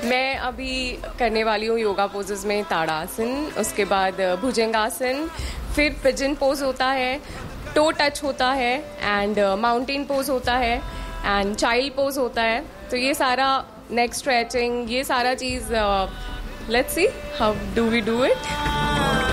मैं अभी करने वाली हूँ योगा पोजेस में ताड़ासन, उसके बाद भुजंगासन, फिर पिजन पोज होता है, टो टच होता है, एंड माउंटेन पोज होता है, एंड चाइल्ड पोज होता है. तो ये सारा नेक स्ट्रेचिंग, ये सारा चीज़ let's see how do we do it.